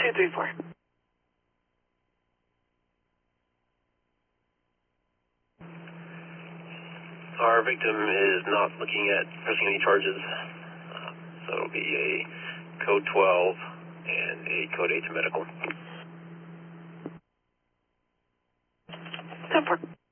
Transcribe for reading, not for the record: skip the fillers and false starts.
234. Our victim is not looking at pressing any charges, so it'll be a code 12 and a code 8 to medical. 10-4.